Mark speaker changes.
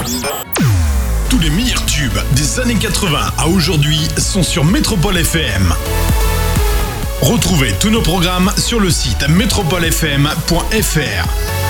Speaker 1: Tous les meilleurs tubes des années 80 à aujourd'hui sont sur Métropole FM. Retrouvez tous nos programmes sur le site metropolefm.fr.